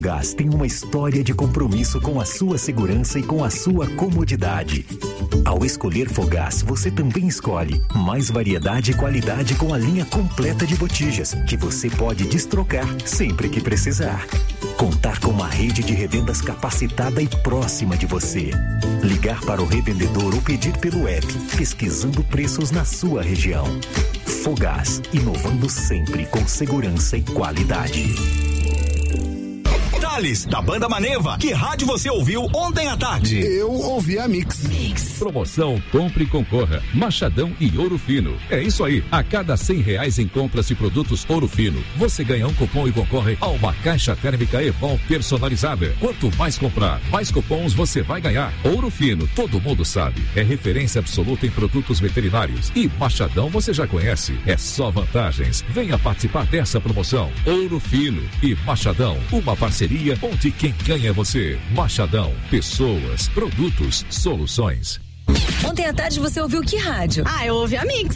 Gás tem uma história de compromisso com a sua segurança e com a sua comodidade. Ao escolher Fogás, você também escolhe mais variedade e qualidade com a linha completa de botijas, que você pode destrocar sempre que precisar. Contar com uma rede de revendas capacitada e próxima de você. Ligar para o revendedor ou pedir pelo app, pesquisando preços na sua região. Fogás, inovando sempre com segurança e qualidade. Thales, da Banda Maneva, que rádio você ouviu ontem à tarde? Eu ouvi a Mix. Promoção Compre e Concorra, Machadão e Ouro Fino. É isso aí, a cada R$100 em compras de produtos Ouro Fino, você ganha um cupom e concorre a uma caixa térmica Evol personalizada. Quanto mais comprar, mais cupons você vai ganhar. Ouro Fino, todo mundo sabe, é referência absoluta em produtos veterinários. E Machadão você já conhece, é só vantagens. Venha participar dessa promoção. Ouro Fino e Machadão, uma parceria onde quem ganha é você. Machadão, pessoas, produtos, soluções. Ontem à tarde você ouviu que rádio? Eu ouvi a Mix.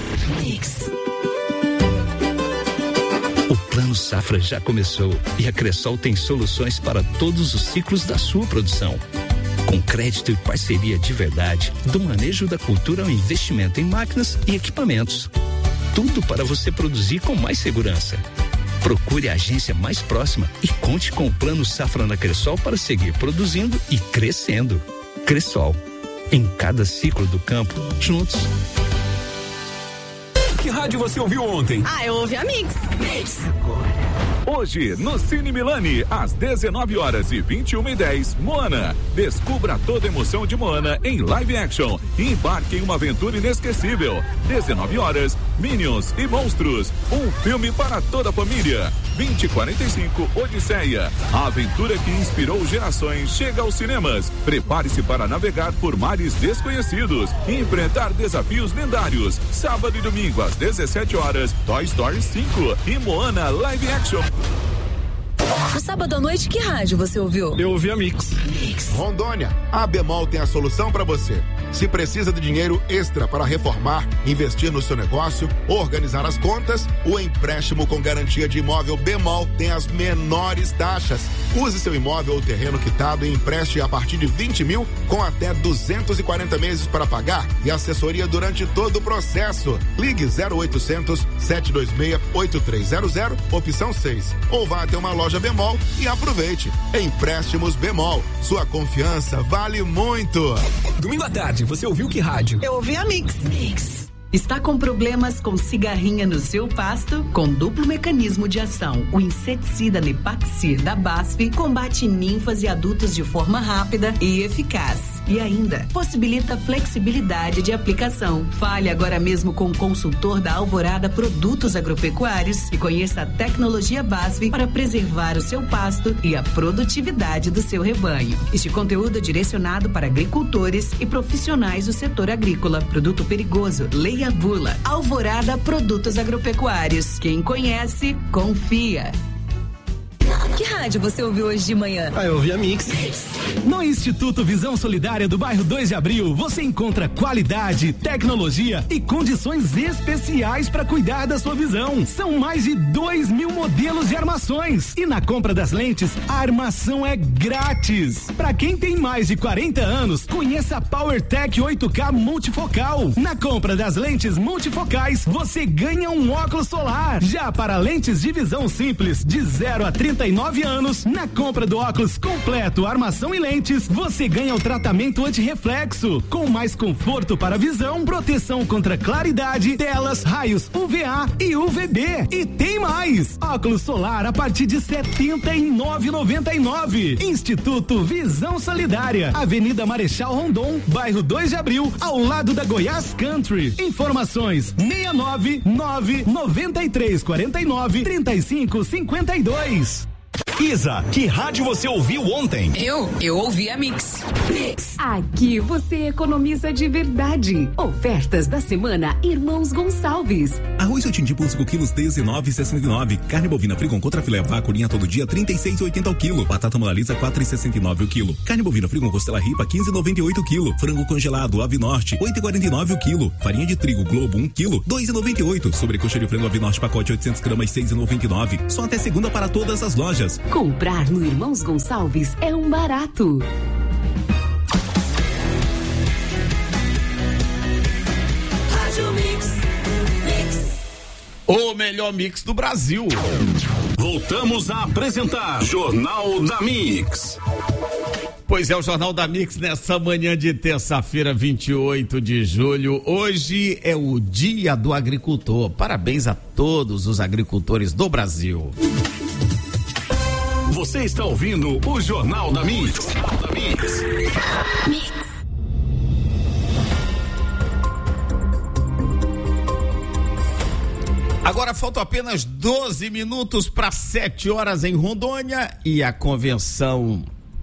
O Plano Safra já começou e a Cressol tem soluções para todos os ciclos da sua produção. Com crédito e parceria de verdade, do manejo da cultura ao investimento em máquinas e equipamentos. Tudo para você produzir com mais segurança. Procure a agência mais próxima e conte com o Plano Safra na Cressol para seguir produzindo e crescendo. Cressol, em cada ciclo do campo, juntos. Que rádio você ouviu ontem? Eu ouvi a Mix. Hoje, no Cine Milani, às 19h21:10, Moana. Descubra toda a emoção de Moana em live action e embarque em uma aventura inesquecível. 19h, Minions e Monstros, um filme para toda a família. 20:45, Odisseia, a aventura que inspirou gerações chega aos cinemas. Prepare-se para navegar por mares desconhecidos e enfrentar desafios lendários. Sábado e domingo às 17h, Toy Story 5 e Moana Live Action. No sábado à noite, que rádio você ouviu? Eu ouvi a Mix. Rondônia, a Bemol tem a solução para você. Se precisa de dinheiro extra para reformar, investir no seu negócio, organizar as contas, o empréstimo com garantia de imóvel Bemol tem as menores taxas. Use seu imóvel ou terreno quitado e empreste a partir de 20 mil com até 240 meses para pagar e assessoria durante todo o processo. Ligue 0800 726 8300, opção 6. Ou vá até uma loja Bemol e aproveite. Empréstimos Bemol. Sua confiança vale muito. Domingo à tarde, você ouviu que rádio? Eu ouvi a Mix. Está com problemas com cigarrinha no seu pasto? Com duplo mecanismo de ação, o inseticida Nepaxir da BASF combate ninfas e adultos de forma rápida e eficaz. E ainda possibilita flexibilidade de aplicação. Fale agora mesmo com o consultor da Alvorada Produtos Agropecuários e conheça a tecnologia BASF para preservar o seu pasto e a produtividade do seu rebanho. Este conteúdo é direcionado para agricultores e profissionais do setor agrícola. Produto perigoso, leia a bula. Alvorada Produtos Agropecuários. Quem conhece, confia. Que rádio você ouviu hoje de manhã? Eu ouvi a Mix. No Instituto Visão Solidária do bairro 2 de Abril, você encontra qualidade, tecnologia e condições especiais para cuidar da sua visão. São mais de 2.000 modelos de armações. E na compra das lentes, a armação é grátis. Para quem tem mais de 40 anos, conheça a PowerTech 8K multifocal. Na compra das lentes multifocais, você ganha um óculos solar. Já para lentes de visão simples, de 0 a 39 anos, na compra do óculos completo, armação e lentes, você ganha o tratamento antirreflexo, com mais conforto para a visão, proteção contra claridade, telas, raios UVA e UVB. E tem mais! Óculos solar a partir de R$ 79,99. Instituto Visão Solidária, Avenida Marechal Rondon, bairro 2 de Abril, ao lado da Goiás Country. Informações 699-9349-3552. Isa, que rádio você ouviu ontem? Eu ouvi a Mix. Aqui você economiza de verdade. Ofertas da semana Irmãos Gonçalves. Arroz Sotindim por 5 quilos, R$19,69. Carne bovina frigo contra filé vaca, linha todo dia, R$36,80 o quilo. Batata Mona-Lisa, R$4,69 o quilo. Carne bovina frigo costela ripa, R$15,98 o quilo. Frango congelado, Ave Norte, R$8,49 o quilo. Farinha de trigo Globo, 1 quilo, R$2,98. Sobrecoxa de frango Ave Norte, pacote 800 gramas, R$6,99. Só até segunda para todas as lojas. Comprar no Irmãos Gonçalves é um barato. O melhor mix do Brasil. Voltamos a apresentar Jornal da Mix. Pois é, o Jornal da Mix nessa manhã de terça-feira, 28 de julho. Hoje é o Dia do Agricultor. Parabéns a todos os agricultores do Brasil. Você está ouvindo o Jornal da Mix. Mix. Agora faltam apenas 12 minutos para 7 horas em Rondônia e a convenção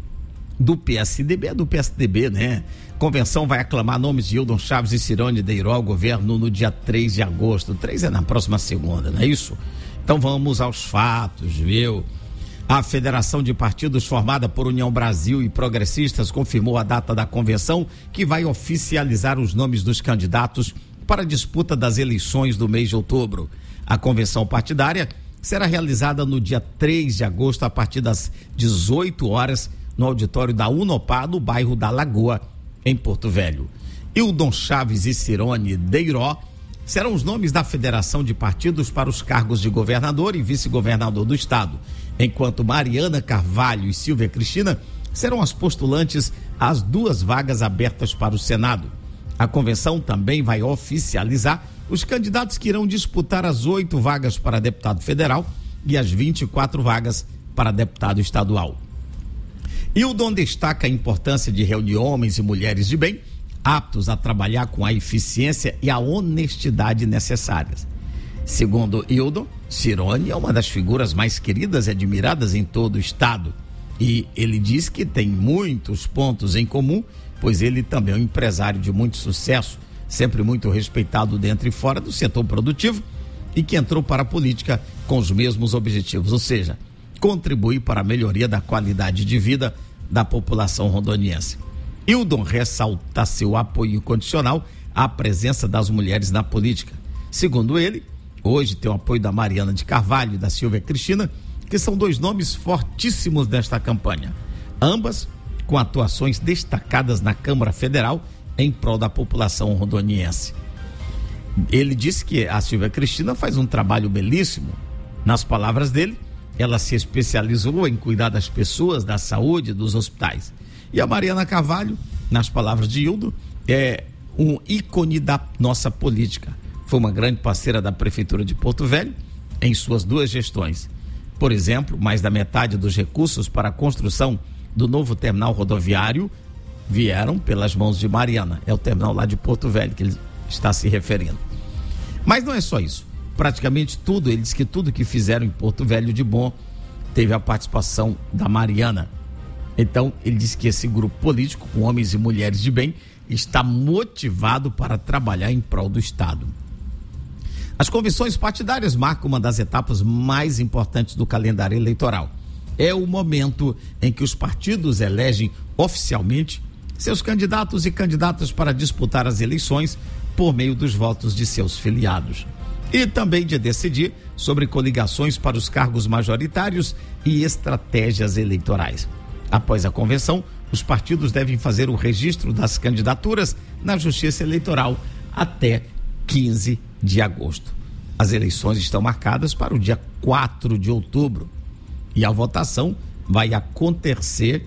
do PSDB, é do PSDB, né? Convenção vai aclamar nomes de Hildon Chaves e Cirone Deiró ao governo no dia 3 de agosto. 3 é na próxima segunda, não é isso? Então vamos aos fatos, viu? A Federação de Partidos, formada por União Brasil e Progressistas, confirmou a data da convenção, que vai oficializar os nomes dos candidatos para a disputa das eleições do mês de outubro. A convenção partidária será realizada no dia 3 de agosto, a partir das 18 horas, no auditório da Unopar, no bairro da Lagoa, em Porto Velho. Hildon Chaves e Cirone Deiró serão os nomes da Federação de Partidos para os cargos de governador e vice-governador do estado, enquanto Mariana Carvalho e Silvia Cristina serão as postulantes às 2 vagas abertas para o Senado. A convenção também vai oficializar os candidatos que irão disputar as 8 vagas para deputado federal e as 24 vagas para deputado estadual. Hildon destaca a importância de reunir homens e mulheres de bem, aptos a trabalhar com a eficiência e a honestidade necessárias. Segundo Hildon, Cirone é uma das figuras mais queridas e admiradas em todo o estado. E ele diz que tem muitos pontos em comum, pois ele também é um empresário de muito sucesso, sempre muito respeitado dentro e fora do setor produtivo e que entrou para a política com os mesmos objetivos, ou seja, contribuir para a melhoria da qualidade de vida da população rondoniense. Hildon ressalta seu apoio incondicional à presença das mulheres na política. Segundo ele, hoje tem o apoio da Mariana de Carvalho e da Silvia Cristina, que são 2 nomes fortíssimos desta campanha, ambas com atuações destacadas na Câmara Federal em prol da população rondoniense. Ele disse que a Silvia Cristina faz um trabalho belíssimo. Nas palavras dele, ela se especializou em cuidar das pessoas, da saúde, dos hospitais. E a Mariana Carvalho, nas palavras de Hildon, é um ícone da nossa política. Foi uma grande parceira da Prefeitura de Porto Velho em suas 2 gestões. Por exemplo, mais da metade dos recursos para a construção do novo terminal rodoviário vieram pelas mãos de Mariana. É o terminal lá de Porto Velho que ele está se referindo. Mas não é só isso. Praticamente tudo, ele diz que tudo que fizeram em Porto Velho de bom teve a participação da Mariana. Então, ele diz que esse grupo político, com homens e mulheres de bem, está motivado para trabalhar em prol do Estado. As convenções partidárias marcam uma das etapas mais importantes do calendário eleitoral. É o momento em que os partidos elegem oficialmente seus candidatos e candidatas para disputar as eleições por meio dos votos de seus filiados. E também de decidir sobre coligações para os cargos majoritários e estratégias eleitorais. Após a convenção, os partidos devem fazer o registro das candidaturas na Justiça Eleitoral até 15 de agosto. As eleições estão marcadas para o dia 4 de outubro e a votação vai acontecer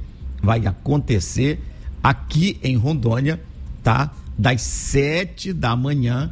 aqui em Rondônia, tá? Das 7 da manhã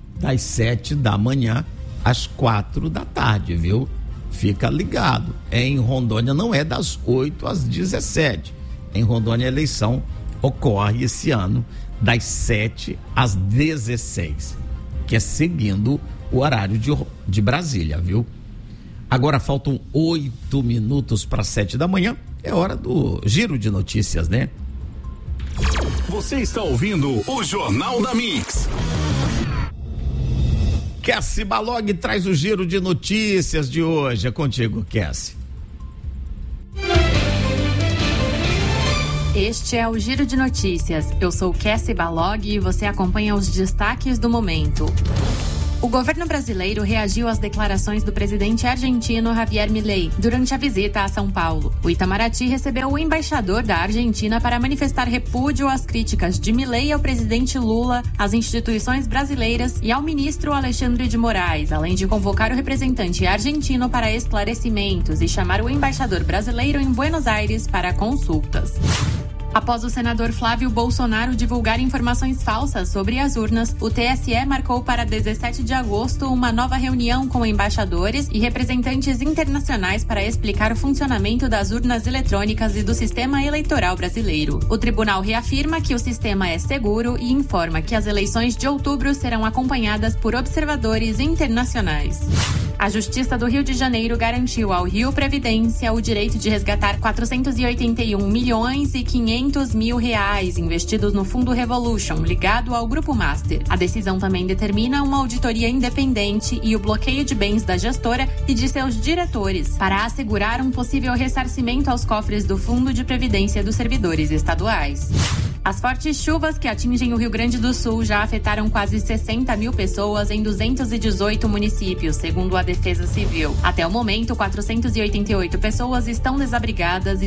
às 4 da tarde, viu? Fica ligado. Em Rondônia não é das 8 às 17. Em Rondônia a eleição ocorre esse ano das 7 às 16, que é seguindo o horário de Brasília, viu? Agora faltam 8 minutos para 7 da manhã. É hora do giro de notícias, né? Você está ouvindo o Jornal da Mix. Kessi Balog traz o giro de notícias de hoje. É contigo, Kessi. Este é o Giro de Notícias. Eu sou Kessi Balog e você acompanha os destaques do momento. O governo brasileiro reagiu às declarações do presidente argentino Javier Milei durante a visita a São Paulo. O Itamaraty recebeu o embaixador da Argentina para manifestar repúdio às críticas de Milei ao presidente Lula, às instituições brasileiras e ao ministro Alexandre de Moraes, além de convocar o representante argentino para esclarecimentos e chamar o embaixador brasileiro em Buenos Aires para consultas. Após o senador Flávio Bolsonaro divulgar informações falsas sobre as urnas, o TSE marcou para 17 de agosto uma nova reunião com embaixadores e representantes internacionais para explicar o funcionamento das urnas eletrônicas e do sistema eleitoral brasileiro. O tribunal reafirma que o sistema é seguro e informa que as eleições de outubro serão acompanhadas por observadores internacionais. A Justiça do Rio de Janeiro garantiu ao Rio Previdência o direito de resgatar 481 milhões e 500 mil reais investidos no Fundo Revolution, ligado ao Grupo Master. A decisão também determina uma auditoria independente e o bloqueio de bens da gestora e de seus diretores, para assegurar um possível ressarcimento aos cofres do Fundo de Previdência dos servidores estaduais. As fortes chuvas que atingem o Rio Grande do Sul já afetaram quase 60 mil pessoas em 218 municípios, segundo a Defesa Civil. Até o momento, 488 pessoas estão desabrigadas e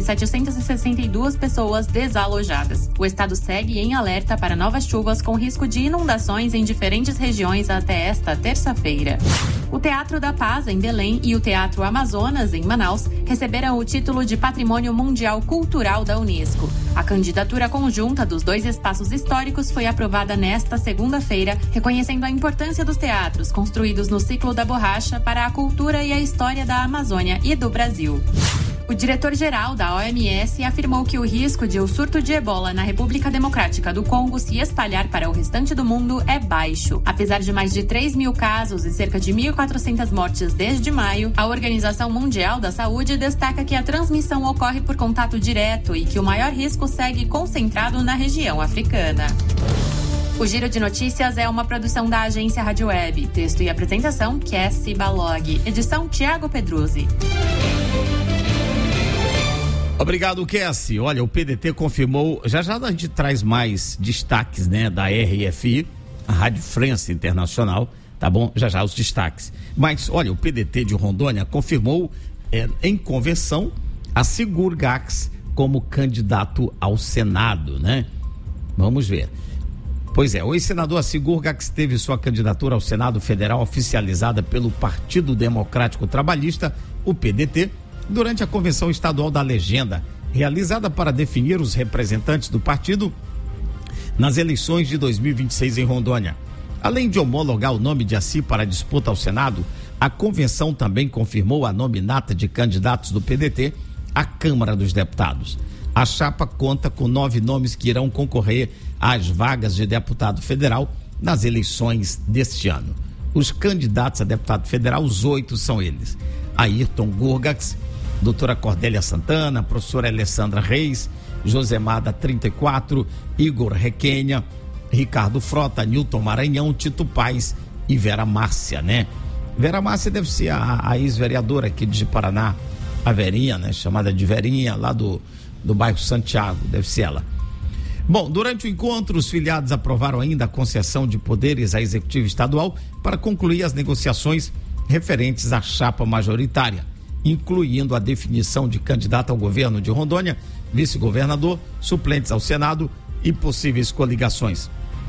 762 pessoas desalojadas. O estado segue em alerta para novas chuvas com risco de inundações em diferentes regiões até esta terça-feira. O Teatro da Paz, em Belém, e o Teatro Amazonas, em Manaus, receberam o título de Patrimônio Mundial Cultural da Unesco. A candidatura conjunta dos dois espaços históricos foi aprovada nesta segunda-feira, reconhecendo a importância dos teatros construídos no ciclo da borracha para a cultura e a história da Amazônia e do Brasil. O diretor-geral da OMS afirmou que o risco de o surto de ebola na República Democrática do Congo se espalhar para o restante do mundo é baixo. Apesar de mais de 3 mil casos e cerca de 1.400 mortes desde maio, a Organização Mundial da Saúde destaca que a transmissão ocorre por contato direto e que o maior risco segue concentrado na região africana. O Giro de Notícias é uma produção da agência Rádio Web. Texto e apresentação, Cassie Balog. Edição, Tiago Pedruzzi. Obrigado, Cassie. Olha, o PDT confirmou, já a gente traz mais destaques, né, da RFI, a Rádio França Internacional, tá bom? Já os destaques. Mas, olha, o PDT de Rondônia confirmou em convenção a Sigur Gax como candidato ao Senado, né? Vamos ver. Pois é, o ex-senador Sigur Gax teve sua candidatura ao Senado Federal oficializada pelo Partido Democrático Trabalhista, o PDT, durante a Convenção Estadual da Legenda, realizada para definir os representantes do partido nas eleições de 2026 em Rondônia. Além de homologar o nome de Assi para a disputa ao Senado, a convenção também confirmou a nominata de candidatos do PDT à Câmara dos Deputados. A chapa conta com 9 nomes que irão concorrer às vagas de deputado federal nas eleições deste ano. Os candidatos a deputado federal, os 8 são eles: Ayrton Gurgax, doutora Cordélia Santana, professora Alessandra Reis, Josemada 34, Igor Requenha, Ricardo Frota, Nilton Maranhão, Tito Paz e Vera Márcia, né? Vera Márcia deve ser a ex-vereadora aqui de Paraná, a Verinha, né? Chamada de Verinha, lá do bairro Santiago, deve ser ela. Bom, durante o encontro, os filiados aprovaram ainda a concessão de poderes à executiva estadual para concluir as negociações referentes à chapa majoritária, incluindo a definição de candidato ao governo de Rondônia, vice-governador, suplentes ao Senado e possíveis coligações.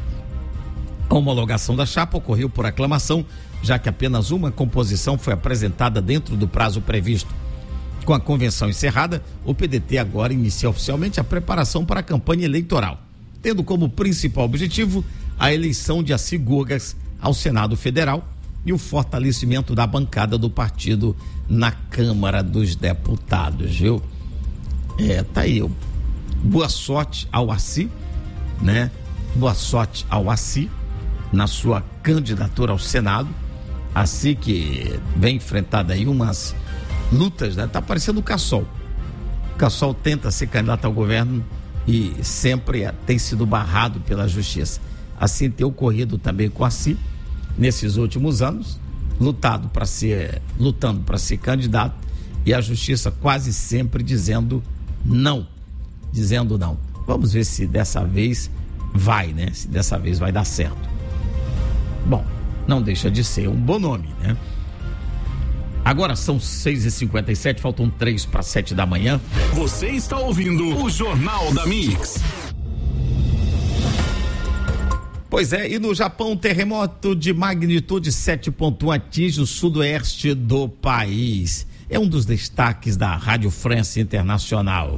A homologação da chapa ocorreu por aclamação, já que apenas uma composição foi apresentada dentro do prazo previsto. Com a convenção encerrada, o PDT agora inicia oficialmente a preparação para a campanha eleitoral, tendo como principal objetivo a eleição de Assi Gurgax ao Senado Federal e o fortalecimento da bancada do partido na Câmara dos Deputados, viu? Tá aí. Boa sorte ao Assi, né? Boa sorte ao Assi na sua candidatura ao Senado. Assi que vem enfrentando aí umas lutas, né? Tá parecendo o Cassol. O Cassol tenta ser candidato ao governo e sempre tem sido barrado pela justiça. Assim tem ocorrido também com Assi nesses últimos anos, lutando para ser candidato, e a justiça quase sempre dizendo não. Vamos ver se dessa vez vai, né? Se dessa vez vai dar certo. Bom, não deixa de ser um bom nome, né? Agora são 6h57, faltam 3 para 7 da manhã. Você está ouvindo o Jornal da Mix. Pois é, e no Japão, um terremoto de magnitude 7.1 atinge o sudoeste do país. É um dos destaques da Rádio France Internacional.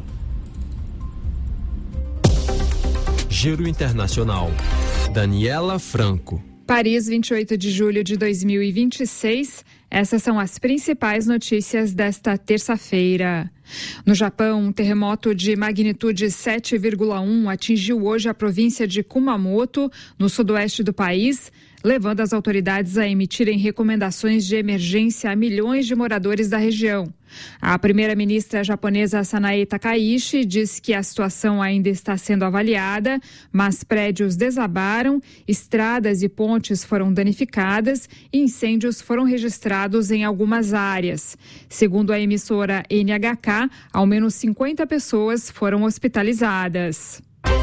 Giro Internacional. Daniela Franco. Paris, 28 de julho de 2026. Essas são as principais notícias desta terça-feira. No Japão, um terremoto de magnitude 7,1 atingiu hoje a província de Kumamoto, no sudoeste do país, levando as autoridades a emitirem recomendações de emergência a milhões de moradores da região. A primeira-ministra japonesa Sanae Takaichi diz que a situação ainda está sendo avaliada, mas prédios desabaram, estradas e pontes foram danificadas e incêndios foram registrados em algumas áreas. Segundo a emissora NHK, ao menos 50 pessoas foram hospitalizadas.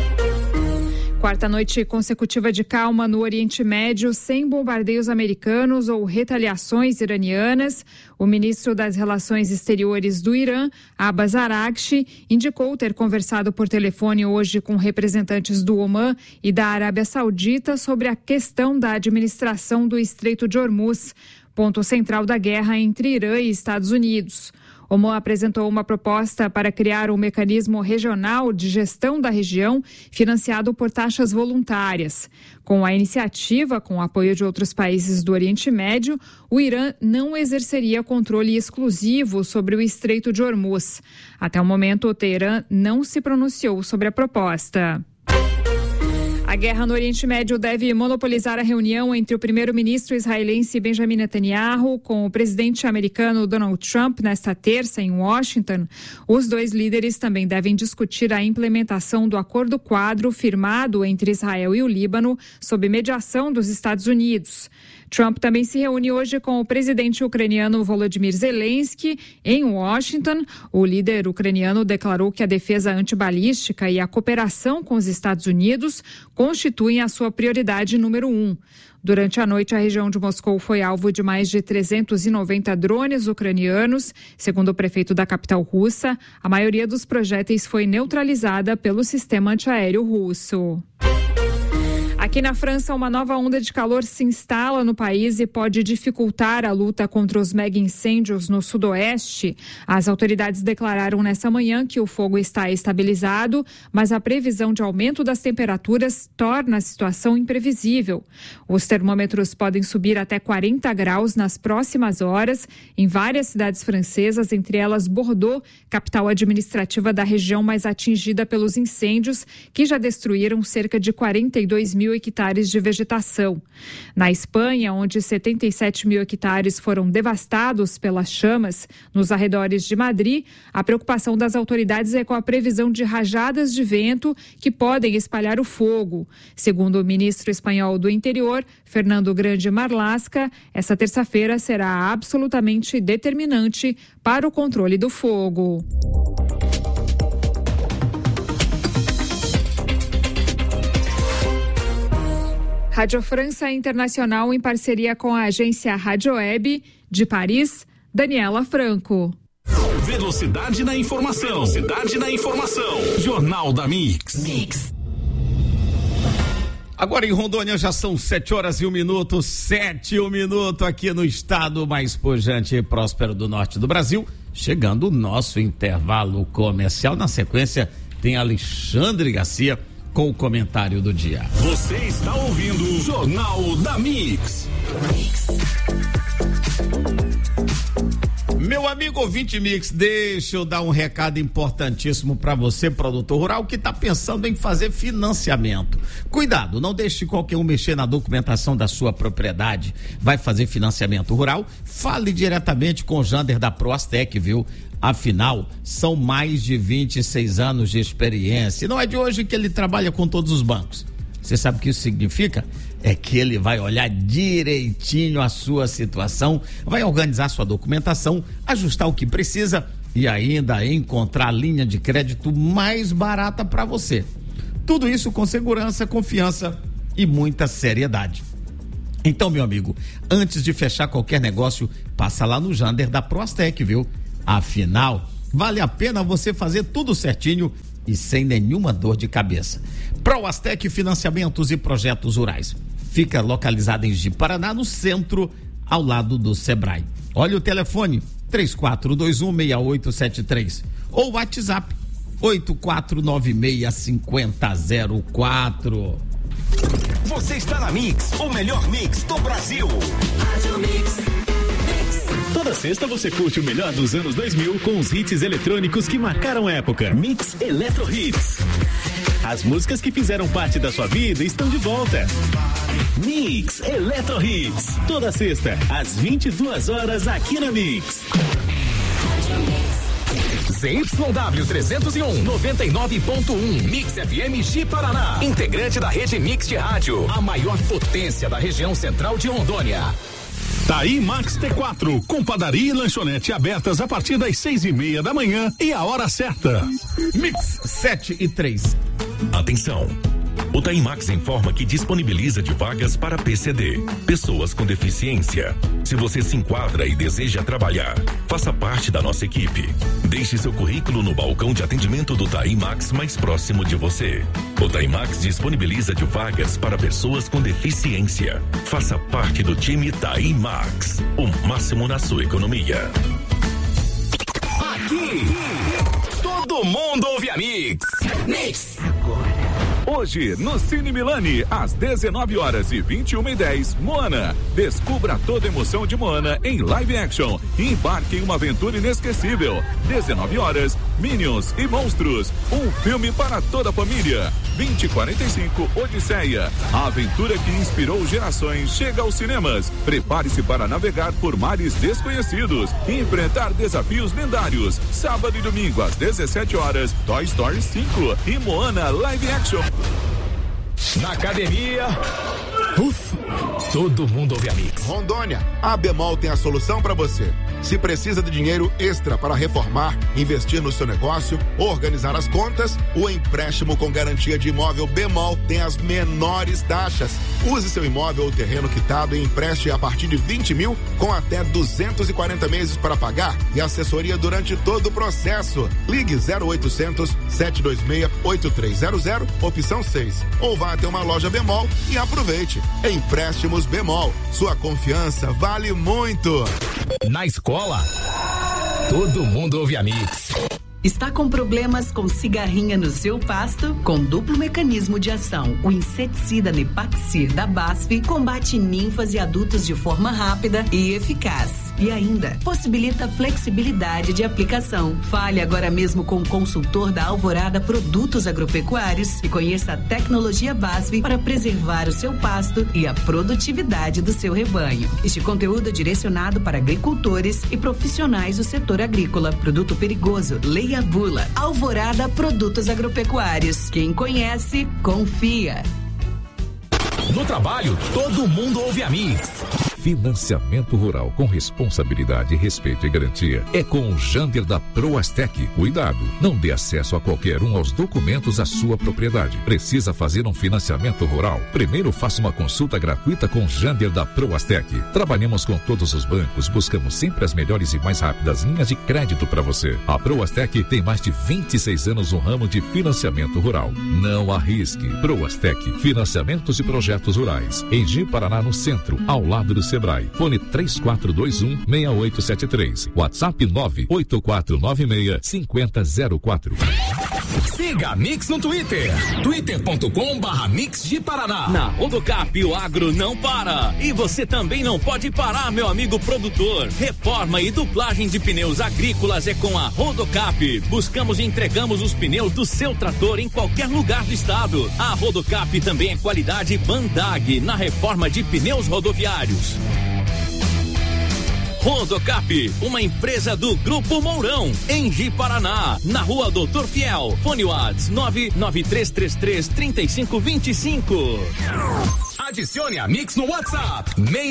Quarta noite consecutiva de calma no Oriente Médio, sem bombardeios americanos ou retaliações iranianas. O ministro das Relações Exteriores do Irã, Abbas Araghchi, indicou ter conversado por telefone hoje com representantes do Omã e da Arábia Saudita sobre a questão da administração do Estreito de Hormuz, ponto central da guerra entre Irã e Estados Unidos. Omã apresentou uma proposta para criar um mecanismo regional de gestão da região, financiado por taxas voluntárias. Com a iniciativa, com o apoio de outros países do Oriente Médio, o Irã não exerceria controle exclusivo sobre o Estreito de Hormuz. Até o momento, o Teherã não se pronunciou sobre a proposta. A guerra no Oriente Médio deve monopolizar a reunião entre o primeiro-ministro israelense Benjamin Netanyahu com o presidente americano Donald Trump nesta terça em Washington. Os dois líderes também devem discutir a implementação do acordo quadro firmado entre Israel e o Líbano sob mediação dos Estados Unidos. Trump também se reúne hoje com o presidente ucraniano Volodymyr Zelensky em Washington. O líder ucraniano declarou que a defesa antibalística e a cooperação com os Estados Unidos constituem a sua prioridade número 1. Durante a noite, a região de Moscou foi alvo de mais de 390 drones ucranianos. Segundo o prefeito da capital russa, a maioria dos projéteis foi neutralizada pelo sistema antiaéreo russo. Aqui na França, uma nova onda de calor se instala no país e pode dificultar a luta contra os mega incêndios no sudoeste. As autoridades declararam nessa manhã que o fogo está estabilizado, mas a previsão de aumento das temperaturas torna a situação imprevisível. Os termômetros podem subir até 40 graus nas próximas horas em várias cidades francesas, entre elas Bordeaux, capital administrativa da região mais atingida pelos incêndios, que já destruíram cerca de 42 mil hectares de vegetação. Na Espanha, onde 77 mil hectares foram devastados pelas chamas nos arredores de Madrid, a preocupação das autoridades é com a previsão de rajadas de vento que podem espalhar o fogo. Segundo o ministro espanhol do Interior, Fernando Grande Marlaska, essa terça-feira será absolutamente determinante para o controle do fogo. Rádio França Internacional, em parceria com a agência Rádio Web de Paris, Daniela Franco. Velocidade na informação. Velocidade na informação. Jornal da Mix. Agora em Rondônia já são 7h01, 7h01 aqui no estado mais pujante e próspero do norte do Brasil. Chegando o nosso intervalo comercial. Na sequência tem Alexandre Garcia com o comentário do dia. Você está ouvindo o Jornal da Mix. Meu amigo ouvinte Mix, deixa eu dar um recado importantíssimo para você, produtor rural, que está pensando em fazer financiamento. Cuidado, não deixe qualquer um mexer na documentação da sua propriedade. Vai fazer financiamento rural? Fale diretamente com o Jander da Proastec, viu? Afinal, são mais de 26 anos de experiência. E não é de hoje que ele trabalha com todos os bancos. Você sabe o que isso significa? É que ele vai olhar direitinho a sua situação, vai organizar sua documentação, ajustar o que precisa e ainda encontrar a linha de crédito mais barata para você. Tudo isso com segurança, confiança e muita seriedade. Então, meu amigo, antes de fechar qualquer negócio, passa lá no Jander da Proastec, viu? Afinal, vale a pena você fazer tudo certinho e sem nenhuma dor de cabeça. Proastec Financiamentos e Projetos Rurais. Fica localizada em Ji-Paraná, no centro, ao lado do Sebrae. Olha o telefone, 34216873 ou WhatsApp 84965004. Você está na Mix, o melhor mix do Brasil. Rádio Mix. Toda sexta você curte o melhor dos anos 2000 com os hits eletrônicos que marcaram época. Mix Eletro Hits. As músicas que fizeram parte da sua vida estão de volta. Mix Eletro Hits. Toda sexta, às 22 horas, aqui na Mix. ZYW 301, 99.1, Mix FM Ji-Paraná. Integrante da rede Mix de rádio. A maior potência da região central de Rondônia. Taí Max T4, com padaria e lanchonete abertas a partir das 6:30 da manhã e a hora certa. Mix 7:03. Atenção! O Taí Max informa que disponibiliza de vagas para PCD, pessoas com deficiência. Se você se enquadra e deseja trabalhar, faça parte da nossa equipe. Deixe seu currículo no balcão de atendimento do Taí Max mais próximo de você. O Taí Max disponibiliza de vagas para pessoas com deficiência. Faça parte do time Taí Max, o máximo na sua economia. Aqui, todo mundo ouve a Mix. Mix. Hoje, no Cine Milani, às 19h21:10, Moana. Descubra toda a emoção de Moana em live action e embarque em uma aventura inesquecível. 19h, Minions e Monstros, um filme para toda a família. 20:45, Odisseia. A aventura que inspirou gerações chega aos cinemas. Prepare-se para navegar por mares desconhecidos e enfrentar desafios lendários. Sábado e domingo, às 17h, Toy Story 5 e Moana Live Action. Na academia, todo mundo ouve a Mix. Rondônia, a Bemol tem a solução para você. Se precisa de dinheiro extra para reformar, investir no seu negócio, organizar as contas, o empréstimo com garantia de imóvel Bemol tem as menores taxas. Use seu imóvel ou terreno quitado e empreste a partir de 20 mil com até 240 meses para pagar e assessoria durante todo o processo. Ligue 0800 726 8300, opção 6. Ou vá até uma loja Bemol e aproveite. Empréstimos Bemol. Sua confiança vale muito. Na escola, todo mundo ouve a Mix. Está com problemas com cigarrinha no seu pasto? Com duplo mecanismo de ação, o inseticida Nepaxir da BASF combate ninfas e adultos de forma rápida e eficaz. E ainda, possibilita flexibilidade de aplicação. Fale agora mesmo com o consultor da Alvorada Produtos Agropecuários e conheça a tecnologia BASF para preservar o seu pasto e a produtividade do seu rebanho. Este conteúdo é direcionado para agricultores e profissionais do setor agrícola. Produto perigoso, leia a bula. Alvorada Produtos Agropecuários. Quem conhece, confia. No trabalho, todo mundo ouve a Mix. Financiamento rural com responsabilidade, respeito e garantia é com o Jander da Proastec. Cuidado, não dê acesso a qualquer um aos documentos da sua propriedade. Precisa fazer um financiamento rural? Primeiro faça uma consulta gratuita com o Jander da Proastec. Trabalhamos com todos os bancos, buscamos sempre as melhores e mais rápidas linhas de crédito para você. A Proastec tem mais de 26 anos no ramo de financiamento rural. Não arrisque. Proastec, financiamentos e projetos rurais. Em Ji-Paraná, no centro, ao lado do Sebrae. Fone 3421-6873. WhatsApp 98496-5004. Siga a Mix no Twitter. twitter.com/Mix Ji-Paraná. Na Rodocap, o agro não para. E você também não pode parar, meu amigo produtor. Reforma e duplagem de pneus agrícolas é com a Rodocap. Buscamos e entregamos os pneus do seu trator em qualquer lugar do estado. A Rodocap também é qualidade Bandag na reforma de pneus rodoviários. Rodocap, uma empresa do Grupo Mourão, em Ji-Paraná, na Rua Doutor Fiel. Fone Whats 993333525. Adicione a Mix no WhatsApp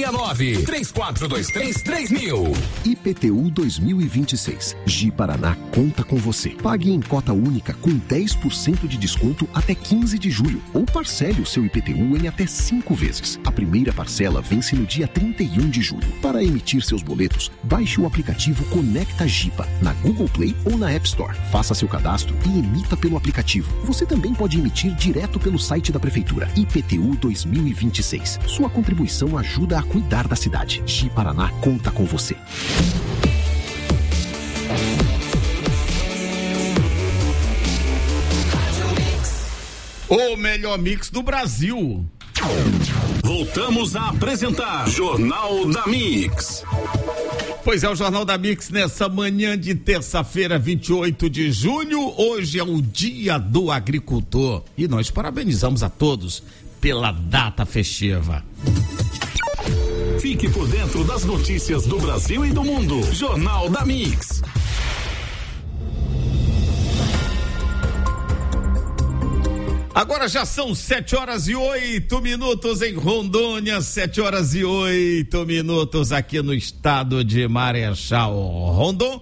69-3423-3000. IPTU 2026. Gi Paraná conta com você. Pague em cota única com 10% de desconto até 15 de julho. Ou parcele o seu IPTU em até 5 vezes. A primeira parcela vence no dia 31 de julho. Para emitir seus boletos, baixe o aplicativo Conecta Gipa na Google Play ou na App Store. Faça seu cadastro e emita pelo aplicativo. Você também pode emitir direto pelo site da Prefeitura. IPTU 2026. Sua contribuição ajuda a cuidar da cidade. Gi Paraná conta com você. O melhor mix do Brasil. Voltamos a apresentar Jornal da Mix. Pois é, o Jornal da Mix nessa manhã de terça-feira, 28 de junho. Hoje é o Dia do Agricultor e nós parabenizamos a todos pela data festiva. Fique por dentro das notícias do Brasil e do mundo. Jornal da Mix. Agora já são 7h08 em Rondônia, 7h08 aqui no estado de Marechal Rondon.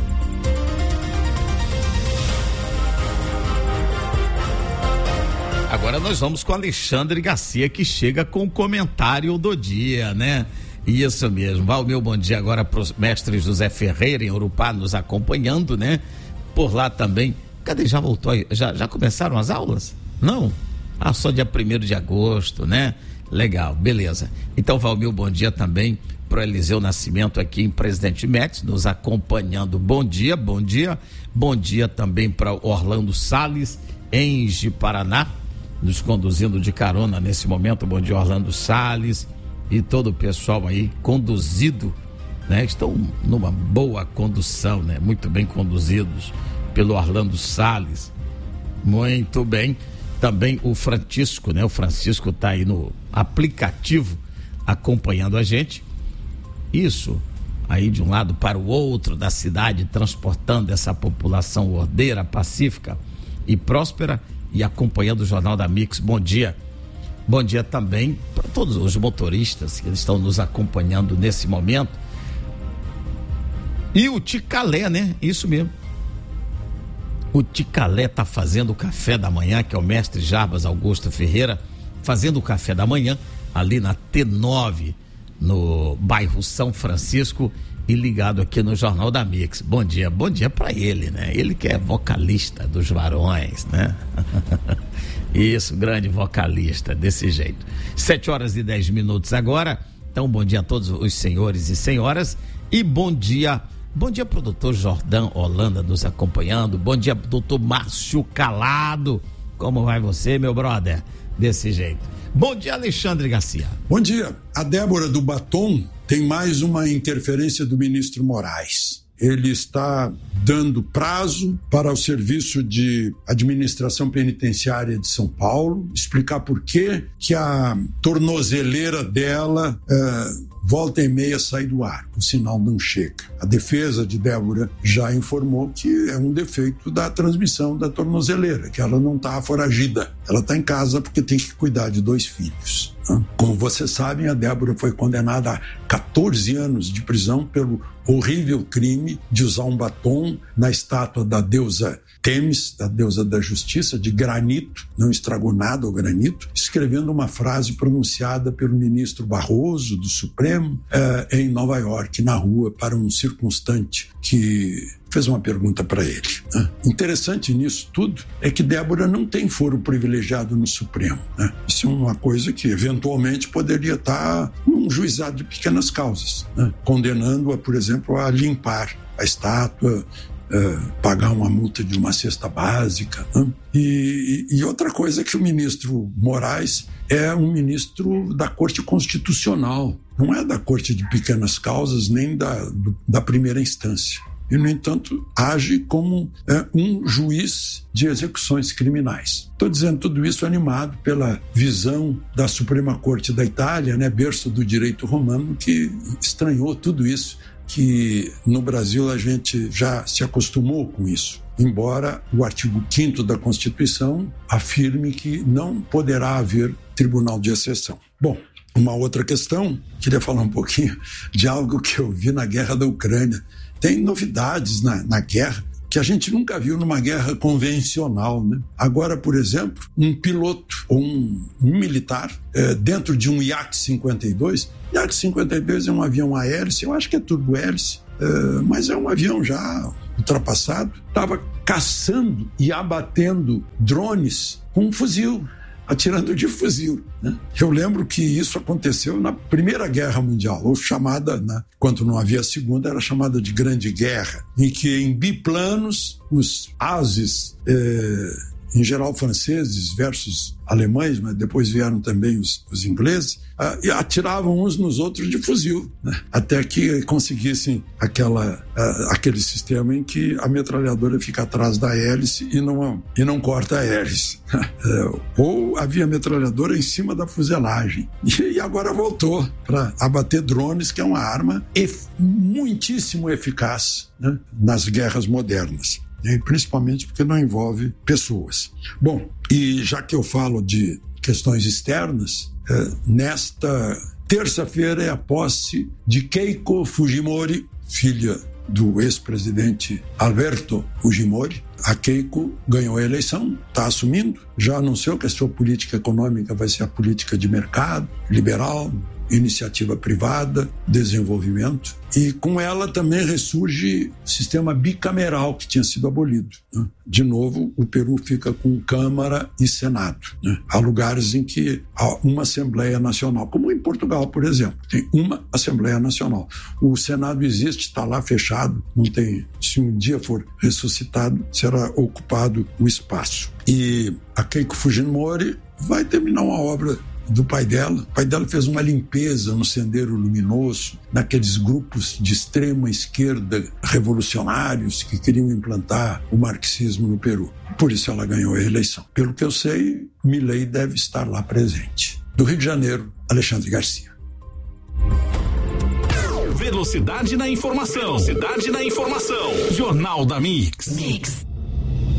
Agora nós vamos com Alexandre Garcia, que chega com o comentário do dia, né? Isso mesmo. Vai o meu bom dia agora para o mestre José Ferreira, em Urupá, nos acompanhando, né? Por lá também. Cadê? Já voltou? Já começaram as aulas? Não? Só dia 1º de agosto, né? Legal, beleza. Então vai o meu bom dia também para o Eliseu Nascimento aqui em Presidente Médici, nos acompanhando. Bom dia, bom dia. Bom dia também para Orlando Salles, em Ji-Paraná, nos conduzindo de carona nesse momento. Bom dia, Orlando Salles e todo o pessoal aí conduzido, né? Estão numa boa condução, né? Muito bem conduzidos pelo Orlando Salles. Muito bem. Também o Francisco, né? O Francisco está aí no aplicativo acompanhando a gente. Isso, aí de um lado para o outro da cidade, transportando essa população ordeira, pacífica e próspera e acompanhando o Jornal da Mix. Bom dia. Bom dia também para todos os motoristas que estão nos acompanhando nesse momento. E o Ticalé, né? Isso mesmo. O Ticalé tá fazendo o café da manhã, que é o mestre Jarbas Augusto Ferreira, fazendo o café da manhã ali na T9, no bairro São Francisco, e ligado aqui no Jornal da Mix. Bom dia para ele, né? Ele que é vocalista dos Varões, né? Isso, grande vocalista, desse jeito. 7h10 agora. Então, bom dia a todos os senhores e senhoras, e bom dia, produtor Jordão Holanda nos acompanhando. Bom dia, doutor Márcio Calado. Como vai você, meu brother? Desse jeito. Bom dia, Alexandre Garcia. Bom dia. A Débora do Batom tem mais uma interferência do ministro Moraes. Ele está dando prazo para o Serviço de Administração Penitenciária de São Paulo explicar por que a tornozeleira dela volta e meia sai do ar, o sinal não chega. A defesa de Débora já informou que é um defeito da transmissão da tornozeleira, que ela não está foragida, ela está em casa porque tem que cuidar de 2 filhos. Como vocês sabem, a Débora foi condenada a 14 anos de prisão pelo horrível crime de usar um batom na estátua da deusa Temis, da deusa da justiça, de granito, não estragou nada o granito, escrevendo uma frase pronunciada pelo ministro Barroso do Supremo em Nova York, na rua, para um circunstante que fez uma pergunta para ele. Interessante nisso tudo é que Débora não tem foro privilegiado no Supremo. Isso é uma coisa que eventualmente poderia estar num juizado de pequenas causas, condenando-a, por exemplo, a limpar a estátua, pagar uma multa de uma cesta básica. E outra coisa é que o ministro Moraes é um ministro da Corte Constitucional, não é da Corte de Pequenas Causas nem da primeira instância. E, no entanto, age como um juiz de execuções criminais. Estou dizendo tudo isso animado pela visão da Suprema Corte da Itália, né, berço do direito romano, que estranhou tudo isso, que no Brasil a gente já se acostumou com isso. Embora o artigo 5º da Constituição afirme que não poderá haver tribunal de exceção. Bom, uma outra questão, queria falar um pouquinho de algo que eu vi na guerra da Ucrânia. Tem novidades na guerra que a gente nunca viu numa guerra convencional, né? Agora, por exemplo, um piloto ou um militar dentro de um Yak-52. Yak-52 é um avião a hélice, eu acho que é turbo-hélice, mas é um avião já ultrapassado. Estava caçando e abatendo drones com um fuzil, atirando de fuzil, né? Eu lembro que isso aconteceu na Primeira Guerra Mundial, ou chamada, né, quando não havia a Segunda, era chamada de Grande Guerra, em que em biplanos os ases, em geral franceses versus alemães, mas depois vieram também os ingleses, e atiravam uns nos outros de fuzil, né? Até que conseguissem aquele sistema em que a metralhadora fica atrás da hélice e não corta a hélice. Ou havia metralhadora em cima da fuselagem. E agora voltou para abater drones, que é uma arma muitíssimo eficaz, né, nas guerras modernas. Principalmente porque não envolve pessoas. Bom, e já que eu falo de questões externas, nesta terça-feira é a posse de Keiko Fujimori, filha do ex-presidente Alberto Fujimori. A Keiko ganhou a eleição, está assumindo, já anunciou que a sua política econômica vai ser a política de mercado, liberal, iniciativa privada, desenvolvimento. E com ela também ressurge o sistema bicameral que tinha sido abolido, né? De novo, o Peru fica com Câmara e Senado, né? Há lugares em que há uma Assembleia Nacional, como em Portugal, por exemplo, tem uma Assembleia Nacional. O Senado existe, está lá fechado, não tem. Se um dia for ressuscitado, será ocupado o espaço. E a Keiko Fujimori vai terminar uma obra do pai dela. O pai dela fez uma limpeza no Sendero Luminoso, naqueles grupos de extrema esquerda revolucionários que queriam implantar o marxismo no Peru. Por isso ela ganhou a eleição. Pelo que eu sei, Milei deve estar lá presente. Do Rio de Janeiro, Alexandre Garcia. Velocidade na informação. Velocidade na informação. Jornal da Mix.